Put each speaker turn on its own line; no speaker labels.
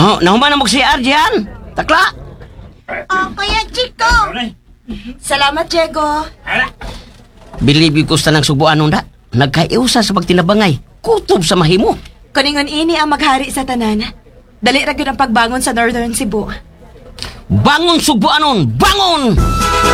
Oh, nahuman na mo si Arjan. Takla.
Kuya Chico. Salamat, Diego.
Believe ko sa nang subuan nun da. Nagkaiusa sa pagtinabangay. Kutob sa mahimo.
Kuningon ini ang maghari sa tanan. Dali ra gyud ang pagbangon sa Northern Cebu.
Bangon subuan nun! Bangon!